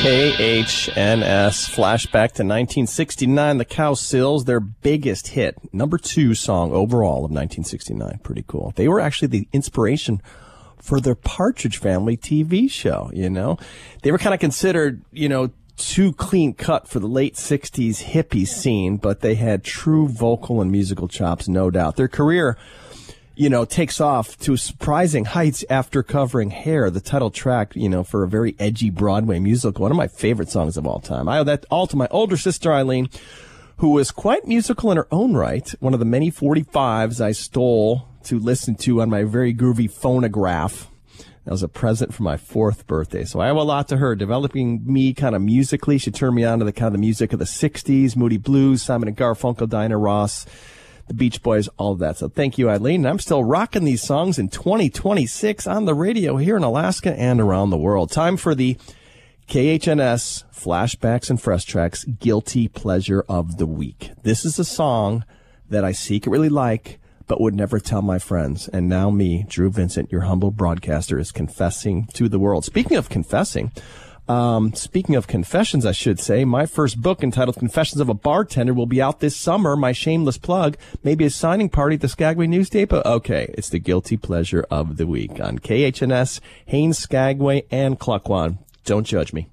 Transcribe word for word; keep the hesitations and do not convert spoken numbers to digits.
K H N S, flashback to nineteen sixty-nine, the Cowsills, their biggest hit, number two song overall of nineteen sixty-nine. Pretty cool. They were actually the inspiration for their Partridge Family T V show, you know. They were kind of considered, you know, too clean cut for the late sixties hippie scene, but they had true vocal and musical chops, no doubt. Their career, you know, takes off to surprising heights after covering Hair, the title track, you know, for a very edgy Broadway musical. One of my favorite songs of all time. I owe that all to my older sister, Eileen, who was quite musical in her own right. One of the many forty-fives I stole to listen to on my very groovy phonograph. That was a present for my fourth birthday. So I owe a lot to her, developing me kind of musically. She turned me on to the kind of the music of the sixties, Moody Blues, Simon and Garfunkel, Diana Ross, the Beach Boys, all of that. So thank you, Eileen. And I'm still rocking these songs in twenty twenty-six on the radio here in Alaska and around the world. Time for the K H N S Flashbacks and Fresh Tracks Guilty Pleasure of the Week. This is a song that I secretly like, but would never tell my friends. And now me, Drew Vincent, your humble broadcaster, is confessing to the world. Speaking of confessing, Um, speaking of confessions, I should say, my first book entitled Confessions of a Bartender will be out this summer. My shameless plug, maybe a signing party at the Skagway News Depot. Okay, it's the Guilty Pleasure of the Week on K H N S, Haines, Skagway, and Klukwan. Don't judge me.